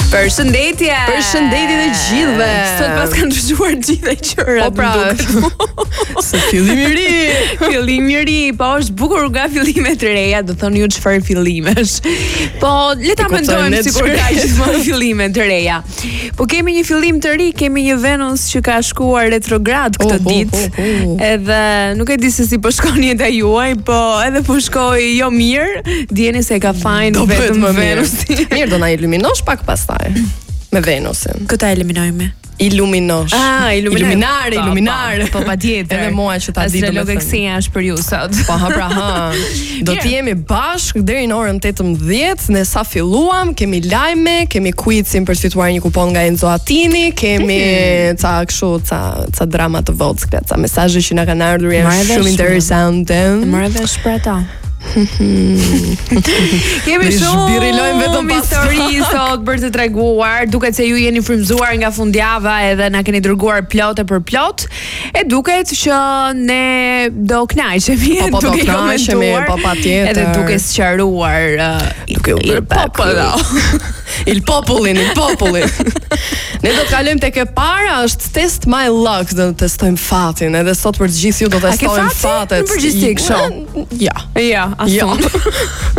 Përshëndetje. Përshëndetje të gjithëve. Sot pas kanë ndryshuar gjithë gjërat. Po pra. Se fillim I ri. Fillim I ri, po është bukur nga fillimet e reja, do thoni ju çfarë fillimesh. Po le ta mendojmë sikur ka gjithmonë fillime të reja. Po kemi një fillim të ri, kemi një Venus që ka shkuar retrograd këtë ditë. Edhe nuk e di se si po shkon jeta juaj, po edhe po shkoj jo mirë, dijeni se ka fajin vetëm Venusi. Mirë, do na iluminosh pak pastaj me Venusin. Këta eliminojme. Iluminosh. Iluminar. Po patjetër. Edhe mua që ta di. Astrologeksia është për ju sot. Po ha. Do të jemi bashkë deri në orën 18. Ne sa filluam, kemi lajme, kemi quizin për të fituar një kupon nga Enzo Attini, kemi ca drama të vogla, ca mesazhe që na kanë ardhur janë shumë interesante. Marrë vesh për ata. Kemi shumë histori sot për të treguar, duket se ju jeni frymzuar nga fundjava edhe na keni dërguar plot e për plot. E duket që ne do kënaqemi, duke komentuar, po patjetër. Edhe duke sqaruar il populli. Ne do të kalojmë tek e para, është test my luck, do të testojmë fatin, edhe sot për të gjithë ju do të testojmë fatet. Në përgjithësi kështu. Ja. Ja, asun.